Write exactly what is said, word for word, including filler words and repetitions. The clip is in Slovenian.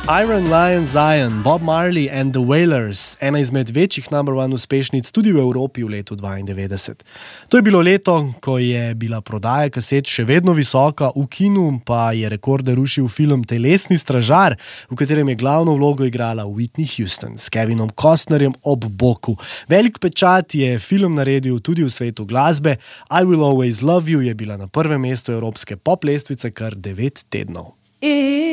Iron Lion Zion, Bob Marley and the Wailers, ena izmed večjih number one uspešnic tudi v Evropi v letu dvaindevetdeset. To je bilo leto, ko je bila prodaja kaset še vedno visoka, v kinu pa je rekorde rušil film Telesni stražar, v katerem je glavno vlogo igrala Whitney Houston s Kevinom Costnerjem ob boku. Velik pečat je film naredil tudi v svetu glasbe. I Will Always Love You je bila na prvem mestu evropske pop lestvice kar devet tednov.